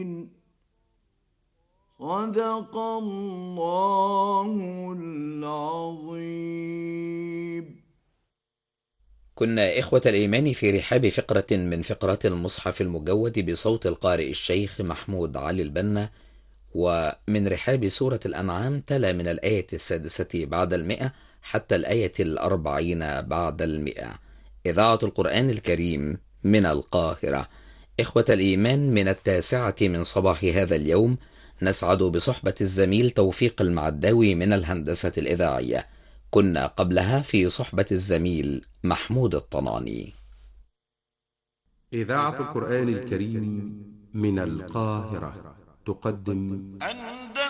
صدق الله العظيم. كنا إخوة الإيمان في رحاب فقرة من فقرات المصحف المجود بصوت القارئ الشيخ محمود علي البنا، ومن رحاب سورة الأنعام تلا من الآية 6 بعد 100 حتى الآية 40 بعد 100. إذاعة القرآن الكريم من القاهرة. إخوة الإيمان، من 9 من صباح هذا اليوم نسعد بصحبة الزميل توفيق المعداوي من الهندسة الإذاعية. كنا قبلها في صحبة الزميل محمود الطناني. إذاعة القرآن الكريم من القاهرة تقدم